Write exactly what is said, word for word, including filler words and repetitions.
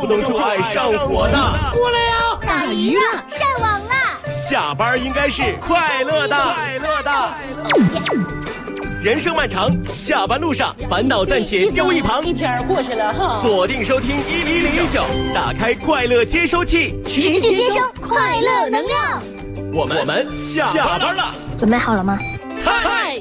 不动就爱上火呢。 过来呀！ 打鱼了，上网了。 下班应该是快乐的，快乐的。人生漫长，下班路上烦恼暂且丢一旁。 一天过去了哈。 锁定收听一零零九，打开快乐接收器， 持续接收快乐能量。 我们我们下班了。 准备好了吗？ 嗨！